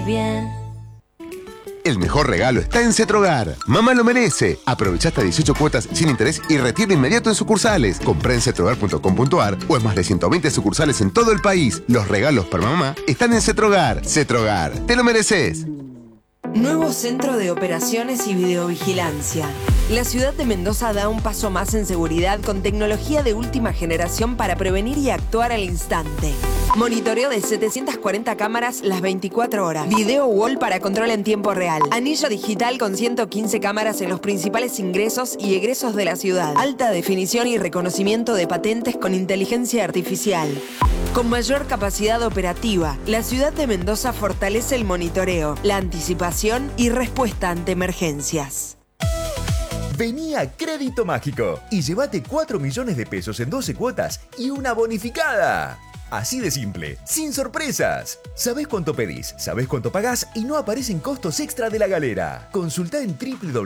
bien. El mejor regalo está en Cetrogar. Mamá lo merece. Aprovecha hasta 18 cuotas sin interés y retiro inmediato en sucursales. Comprá en cetrogar.com.ar o en más de 120 sucursales en todo el país. Los regalos para mamá están en Cetrogar. Cetrogar, te lo mereces. Nuevo Centro de Operaciones y Videovigilancia. La ciudad de Mendoza da un paso más en seguridad con tecnología de última generación para prevenir y actuar al instante. Monitoreo de 740 cámaras las 24 horas. Video wall para control en tiempo real. Anillo digital con 115 cámaras en los principales ingresos y egresos de la ciudad. Alta definición y reconocimiento de patentes con inteligencia artificial. Con mayor capacidad operativa, la ciudad de Mendoza fortalece el monitoreo, la anticipación y respuesta ante emergencias. Vení a Crédito Mágico y llévate 4 millones de pesos en 12 cuotas y una bonificada. Así de simple, sin sorpresas. Sabés cuánto pedís, sabés cuánto pagás y no aparecen costos extra de la galera. Consultá en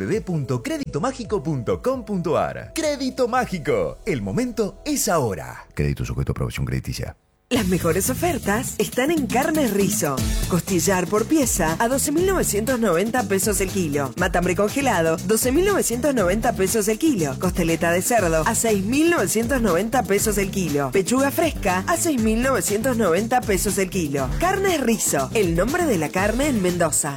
www.creditomágico.com.ar. Crédito Mágico. El momento es ahora. Crédito sujeto a aprobación crediticia. Las mejores ofertas están en Carnes Rizo. Costillar por pieza a 12.990 pesos el kilo. Matambre congelado, 12.990 pesos el kilo. Costeleta de cerdo a 6.990 pesos el kilo. Pechuga fresca a 6.990 pesos el kilo. Carnes Rizo, el nombre de la carne en Mendoza.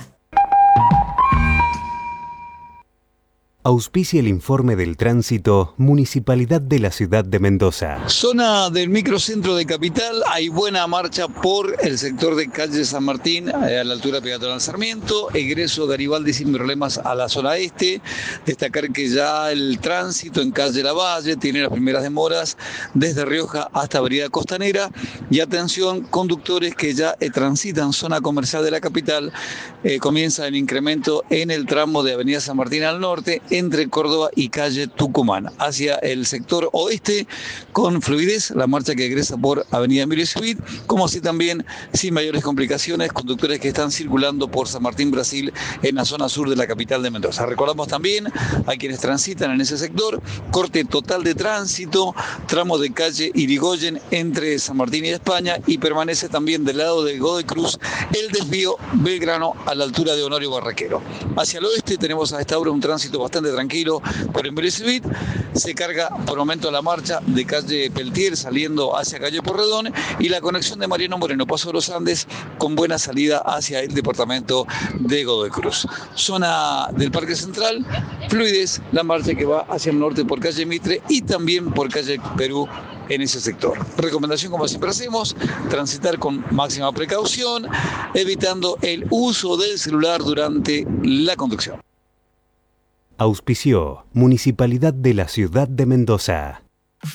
Auspicia el informe del tránsito Municipalidad de la Ciudad de Mendoza. Zona del microcentro de Capital, hay buena marcha por el sector de calle San Martín, a la altura peatonal Sarmiento, egreso Garibaldi sin problemas a la zona este. Destacar que ya el tránsito en calle Lavalle tiene las primeras demoras desde Rioja hasta Avenida Costanera. Y atención, conductores que ya transitan zona comercial de la capital, comienza el incremento en el tramo de Avenida San Martín al norte, entre Córdoba y calle Tucumán, hacia el sector oeste, con fluidez, la marcha que egresa por Avenida Emilio Civit, como así también, sin mayores complicaciones, conductores que están circulando por San Martín, Brasil, en la zona sur de la capital de Mendoza. Recordamos también a quienes transitan en ese sector, corte total de tránsito, tramo de calle Irigoyen entre San Martín y España, y permanece también del lado de Godoy Cruz el desvío Belgrano a la altura de Honorio Barraquero. Hacia el oeste tenemos a esta hora un tránsito bastante tranquilo por Emilio Civit. Se carga por momento la marcha de calle Peltier saliendo hacia calle Porredón y la conexión de Mariano Moreno Paso de los Andes con buena salida hacia el departamento de Godoy Cruz. Zona del Parque Central, fluidez, la marcha que va hacia el norte por calle Mitre y también por calle Perú en ese sector. Recomendación, como siempre hacemos, transitar con máxima precaución, evitando el uso del celular durante la conducción. Auspició Municipalidad de la Ciudad de Mendoza.